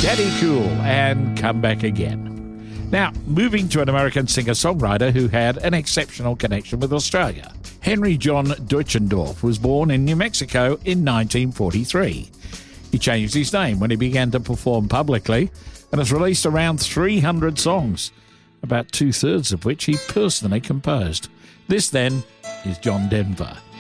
Daddy Cool and Come Back Again. Now, moving to an American singer-songwriter who had an exceptional connection with Australia. Henry John Deutschendorf was born in New Mexico in 1943. He changed his name when he began to perform publicly and has released around 300 songs, about two-thirds of which he personally composed. This, then, is John Denver.